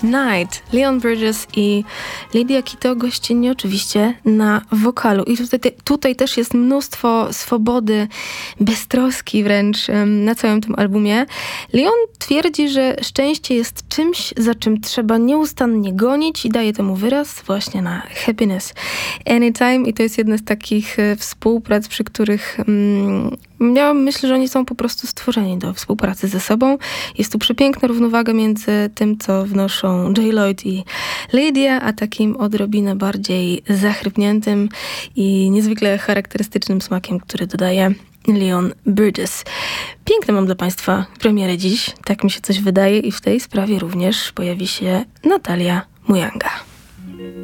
Night. Leon Bridges i Lydia Kito gościnnie oczywiście na wokalu. I tutaj też jest mnóstwo swobody, beztroski wręcz na całym tym albumie. Leon twierdzi, że szczęście jest czymś, za czym trzeba nieustannie gonić i daje temu wyraz właśnie na Happiness Anytime. I to jest jedna z takich współprac, przy których ja myślę, że oni są po prostu stworzeni do współpracy ze sobą. Jest tu przepiękna równowaga między tym, co wnoszą J. Lloyd i Lydia, a takim odrobinę bardziej zachrypniętym i niezwykle charakterystycznym smakiem, który dodaje Leon Bridges. Piękne mam dla Państwa premierę dziś, tak mi się coś wydaje i w tej sprawie również pojawi się Natalia Mujanga.